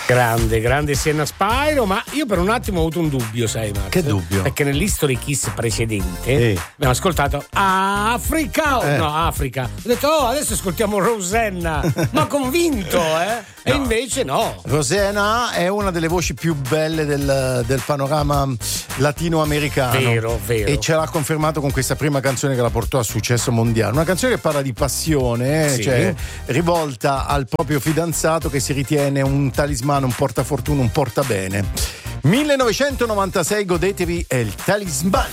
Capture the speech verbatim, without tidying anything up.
Grande, grande Sienna Spyro, ma io per un attimo ho avuto un dubbio, sai Max? Che dubbio? Perché nell'History Kiss precedente eh. abbiamo ascoltato Africa, oh, eh. no, Africa. Ho detto, oh, adesso ascoltiamo Rosanna, ma convinto, eh? E no. invece no. Rosanna è una delle voci più belle del, del panorama latinoamericano. Vero, vero. E ce l'ha confermato con questa prima canzone che la portò a successo mondiale. Una canzone che parla di passione, Sì. cioè rivolta al proprio fidanzato che si ritiene un talismano, un portafortuna, un portabene. millenovecentonovantasei, godetevi El Talismán.